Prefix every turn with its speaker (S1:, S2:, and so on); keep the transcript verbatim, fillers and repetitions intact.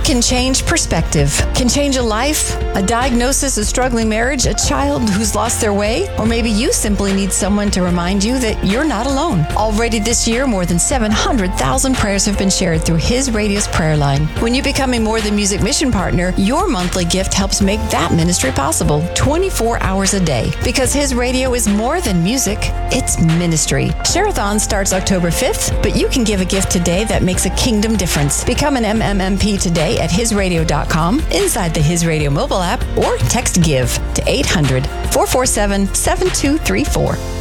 S1: can change perspective, can change a life, a diagnosis, a struggling marriage, a child who's lost their way, or maybe you simply need someone to remind you that you're not alone. Already this year, more than seven hundred thousand prayers have been shared through His Radio's prayer line. When you become a More Than Music mission partner, your monthly gift helps make that ministry possible twenty-four hours a day. Because His Radio is more than music, it's ministry. Share-a-thon starts October fifth, but you can give a gift today that makes a kingdom difference. Become an M M M P today at his radio dot com, inside the His Radio mobile app, or text GIVE to eight hundred, four four seven, seven two three four.